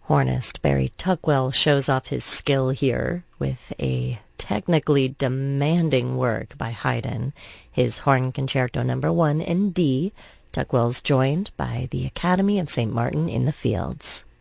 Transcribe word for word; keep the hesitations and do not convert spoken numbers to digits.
Hornist Barry Tuckwell shows off his skill here with a technically demanding work by Haydn, his Horn Concerto number one in D. Tuckwell's joined by the Academy of Saint Martin in the Fields.